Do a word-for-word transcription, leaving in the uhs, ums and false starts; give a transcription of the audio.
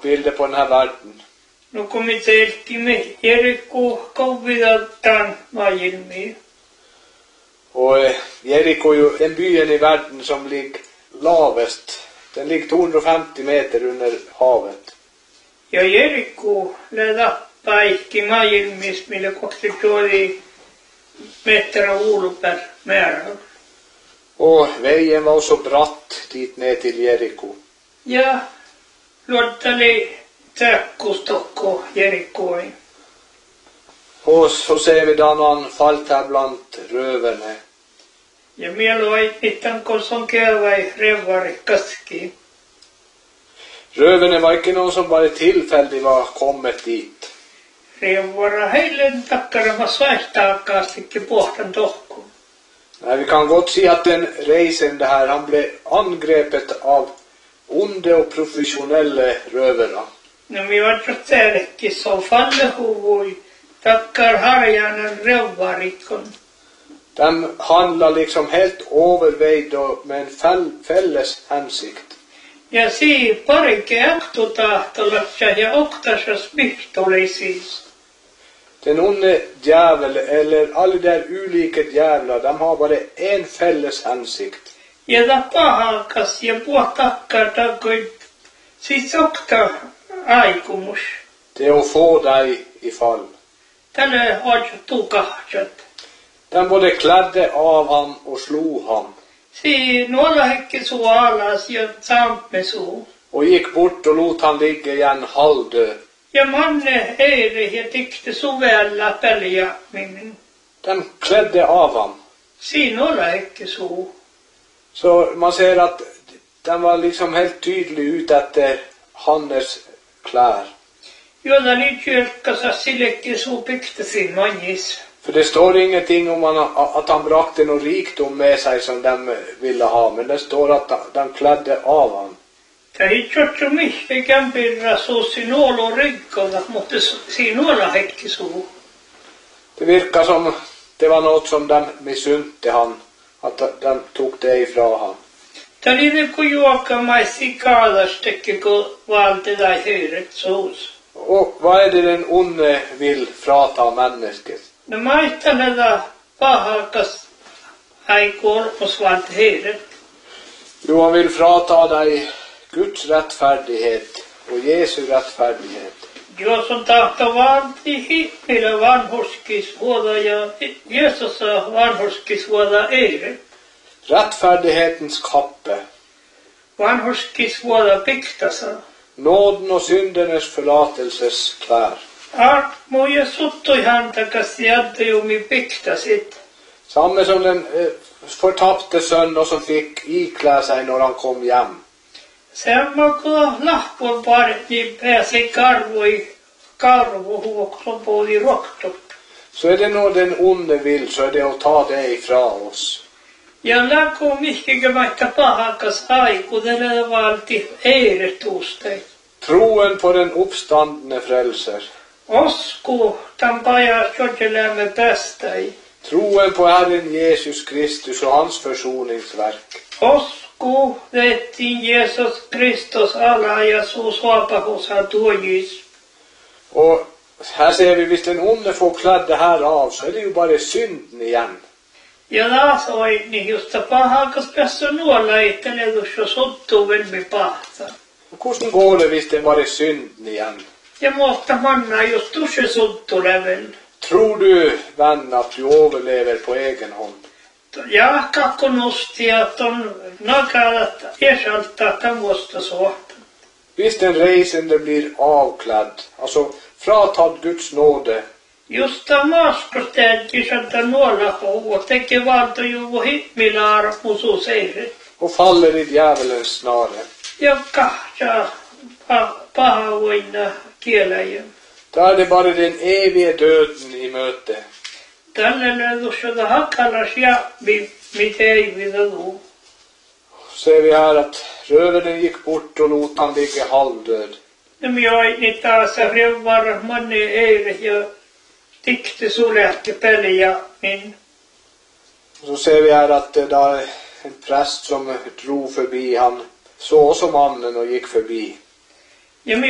bilder på den här världen. No kun me teeltimme Jerikko kauvidattaan maailmiin. Och eh, Jeriko är ju den byen i världen som ligger lavest. Den ligger tvåhundrafemtio meter under havet. Ja Jerikko lähdappa ikki maailmis, mille kohti tuoli meträ ulper määrä. Och vägen var så bratt dit ner till Jeriko. Ja luottali täkkustokko Jerikkoin. Och så ser vi då någon fallt här bland rövarna. Ja mieloi mittan kolson käyväi revari kaski. Rövarna var inte någon som bara tillfälligt var kommit dit. Revara heilen takkarama svaistaakkaastikke pohtan tohku. Nej, vi kan gott se att den reisende här, han blev angrepet av onde och professionella rövare. No mi vatro täällekin so fallehuvui takkar harjanen revarikon. De handlar liksom helt övervägd och med en fäll, fälles ansikt. Ja sii parike aktutahtolatsa ja oktasas pihtoli siis. Den onde djävul eller alla där olika djävlar, de har bara en fälles ansikt. Ja ta pahakas ja puhtakkar takoit siis okta aikumus. Det är att få dig i fall. Tälle ojo tukahtsat. Den både klädde av ham och slog ham. Sii nuola hekki suu alas ja saampe suu. Och gick bort och låt han ligga igen halvdöd. Ja manne eiri ja tikte suvella pelia minun. Den klädde av ham. Sii nuola hekki suu. Så man ser att den var liksom helt tydlig ut efter Hannes klär. Joda liittyölkkäsä sillekin suu piktasin manjis. För det står ingenting om att han brakte någon rikdom med sig som de ville ha. Men det står att de klädde av honom. Ta hitsottu mihti kämpirra suu sinuolo rikkolla, mutta sinuola hekki suu. Det verkar som det var något som de missunte han. Att de tog det ifrån han. Ta liivi ku juokamaisi kaadastekki ku valti tai hyret suus. Och vad är det den onde vill frata av människan? No maittanella pahakas aikor osvalti hyret. Jo, han vill frata dig Guds rättfärdighet och Jesu rättfärdighet. Jos on tahto valti himmillä vanhurskis vuoda ja Jeesus vanhurskis vuoda eire. Rättfärdighetens kappe. Vanhurskis vuoda piktasa. Nåden och syndernas förlatelses klär. Armo ja suttui hantakas jäddejumi piktasit. Samma som den eh, förtappte sön och som fick iklä sig när han kom hem. Samma kun lahpun parti pääsi karvui karvuhuoklopuoli roktut. Så är det nog den onde vill, så är det att ta det ifrån oss. Ja lako mihkikö vaikka pahakas aikudelle valti eiretuustei. Troen på den uppstandne frälser. Osku tampaja tjotjelämme päästäi. Troen på Herren Jesus Kristus och hans försoningsverk. Osku vettiin Jeesus Kristus ala ja suu suopahusa tuojis. Och här ser vi, visst den onde får klädde här av, så är det ju bara synden igen. Ja laasoi, niin just pahakas päässä nuolla eitteledus jo sottuu velmi pahta. Och hvordan går det visst den bara synden igen? Ja muotta manna just tusche sottu level. Tror du, vän, att du överlever på egen hand? Ja kakkonosti ja ton nakalat esalta tamuosta suhta. Visst den reisende blir avklädd, alltså fratad Guds nåde. Just maaskortäänti santa nuolla huu, teke valtojuvu himmillä armusu seire. Och faller i djävulens snare. Ja kahtsa paha voina kieläjä. Där är det bara den eviga döden i möte. Tälle löydus jota hakkalas ja mitä ei vidadu. Ser vi här att rövaren gick bort och låt han ligga halvdöd. No minä niitä taas revvar manne eire ja tikte sulehti peliä min. Så ser vi här att det är en präst som drog förbi, han såg som mannen och gick förbi. Ja minä